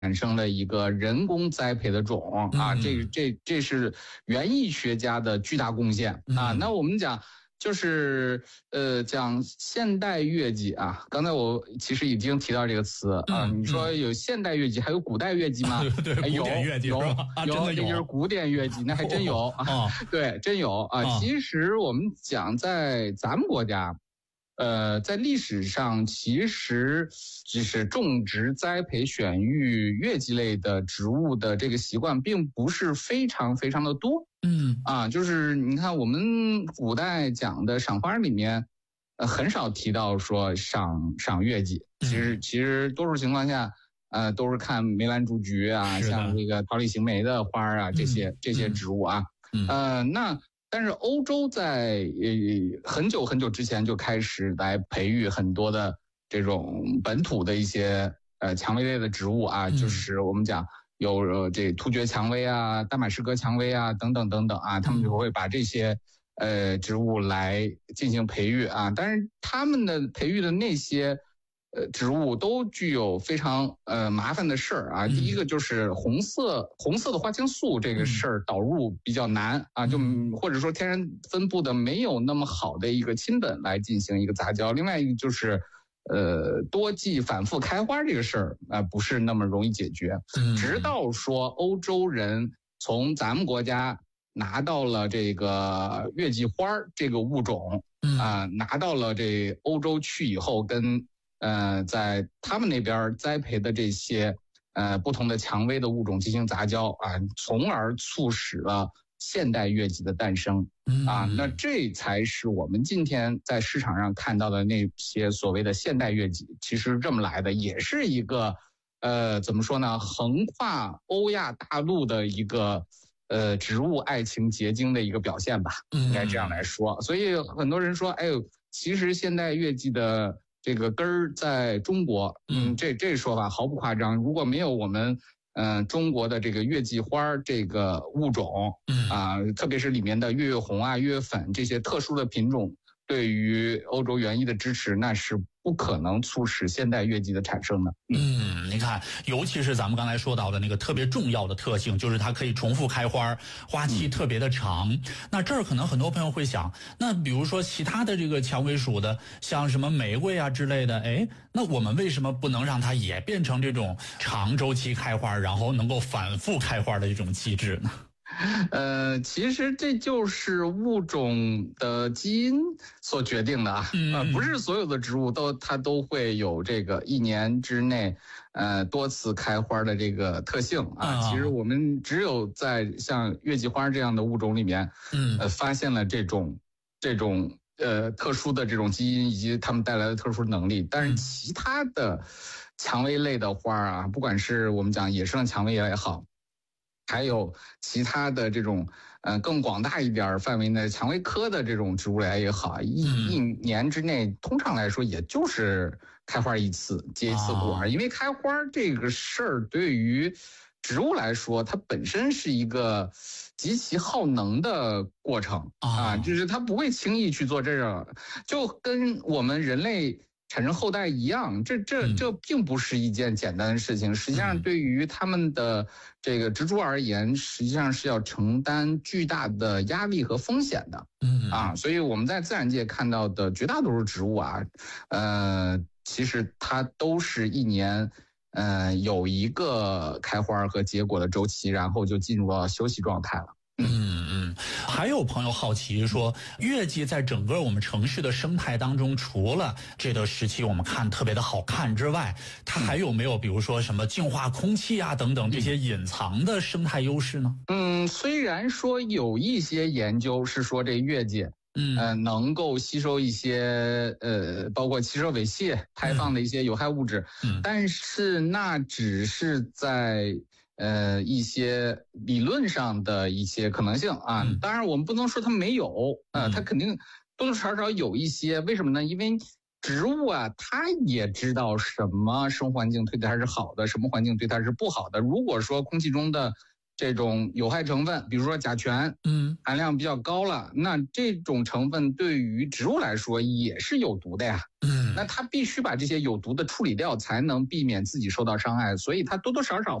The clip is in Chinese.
生了一个人工栽培的种啊，这是园艺学家的巨大贡献啊。那我们讲就是讲现代月季啊，刚才我其实已经提到这个词啊。你说有现代月季，还有古代月季吗？ 对，古典月季有， 这就是古典月季，那还真有啊。对，真有啊。其实我们讲在咱们国家。在历史上，其实就是种植、栽培、选育月季类的植物的这个习惯，并不是非常非常的多。就是你看我们古代讲的赏花里面，很少提到说赏月季。其实多数情况下，都是看梅兰竹菊啊，像这个桃李行梅的花啊，这些植物啊。但是欧洲在很久很久之前就开始来培育很多的这种本土的一些蔷薇类的植物啊，就是我们讲有这突厥蔷薇啊、大马士革蔷薇啊等等等等啊，他们就会把这些植物来进行培育啊。但是他们的培育的那些植物都具有非常麻烦的事儿啊。第一个就是红色的花青素这个事儿导入比较难啊，就或者说天然分布的没有那么好的一个亲本来进行一个杂交。另外一个就是多季反复开花这个事儿不是那么容易解决。直到说欧洲人从咱们国家拿到了这个月季花这个物种拿到了这欧洲去以后，跟在他们那边栽培的这些不同的蔷薇的物种进行杂交啊，从而促使了现代月季的诞生啊。那这才是我们今天在市场上看到的那些所谓的现代月季，其实这么来的，也是一个怎么说呢，横跨欧亚大陆的一个植物爱情结晶的一个表现吧，应该这样来说。所以很多人说，其实现代月季的这个根儿在中国，这说法毫不夸张。如果没有我们中国的这个月季花这个物种特别是里面的月月红啊、月月粉这些特殊的品种，对于欧洲园艺的支持，那是不可能促使现代月季的产生的。 你看，尤其是咱们刚才说到的那个特别重要的特性，就是它可以重复开花，花期特别的长。那这儿可能很多朋友会想，那比如说其他的这个蔷薇属的，像什么玫瑰啊之类的，那我们为什么不能让它也变成这种长周期开花，然后能够反复开花的这种机制呢？ 其实这就是物种的基因所决定的不是所有的植物它都会有这个一年之内多次开花的这个特性其实我们只有在像月季花这样的物种里面发现了这种特殊的这种基因以及它们带来的特殊能力。但是其他的蔷薇类的花不管是我们讲野生的蔷薇也好，还有其他的这种更广大一点范围的蔷薇科的这种植物来也好，一年之内通常来说也就是开花一次，结一次果。因为开花这个事儿对于植物来说，它本身是一个极其耗能的过程就是它不会轻易去做这个，就跟我们人类产生后代一样，这并不是一件简单的事情。实际上对于他们的这个植株而言，实际上是要承担巨大的压力和风险的所以我们在自然界看到的绝大多数植物其实它都是一年有一个开花和结果的周期，然后就进入到休息状态了。 还有朋友好奇说，月季在整个我们城市的生态当中，除了这个时期我们看特别的好看之外，它还有没有比如说什么净化空气等等这些隐藏的生态优势呢？ 虽然说有一些研究是说这月季能够吸收一些包括汽车尾气排放的一些有害物质，但是那只是在一些理论上的一些可能性当然我们不能说它没有它肯定多多少少有一些。为什么呢？因为植物它也知道什么生活环境对它是好的，什么环境对它是不好的。如果说空气中的这种有害成分，比如说甲醛含量比较高了，那这种成分对于植物来说也是有毒的呀那它必须把这些有毒的处理掉，才能避免自己受到伤害，所以它多多少少